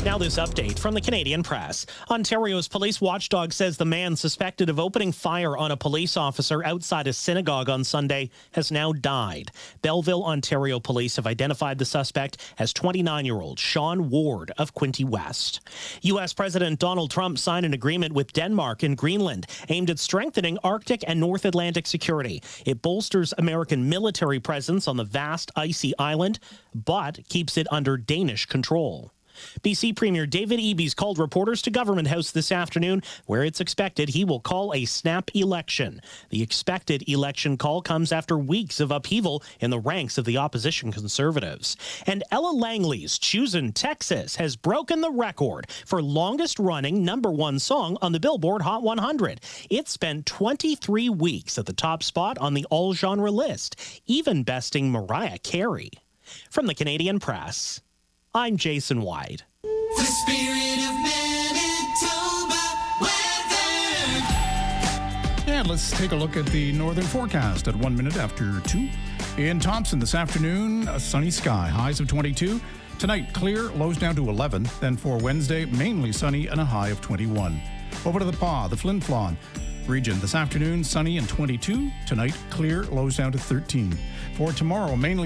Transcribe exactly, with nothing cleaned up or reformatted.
Now this update from the Canadian Press. Ontario's police watchdog says the man suspected of opening fire on a police officer outside a synagogue on Sunday has now died. Belleville, Ontario police have identified the suspect as twenty-nine-year-old Sean Ward of Quinte West. U S President Donald Trump signed an agreement with Denmark and Greenland aimed at strengthening Arctic and North Atlantic security. It bolsters American military presence on the vast icy island, but keeps it under Danish control. B C Premier David Eby's called reporters to Government House this afternoon, where it's expected he will call a snap election. The expected election call comes after weeks of upheaval in the ranks of the opposition Conservatives. And Ella Langley's Choosin' Texas has broken the record for longest-running number one song on the Billboard Hot one hundred. It spent twenty-three weeks at the top spot on the all-genre list, even besting Mariah Carey. From the Canadian Press, I'm Jason White. The spirit of Manitoba weather. And let's take a look at the northern forecast at one minute after two. In Thompson this afternoon, a sunny sky, highs of twenty-two. Tonight, clear, lows down to eleven. Then for Wednesday, mainly sunny and a high of twenty-one. Over to the Pas, the Flin Flon region. This afternoon, sunny and twenty-two. Tonight, clear, lows down to thirteen. For tomorrow, mainly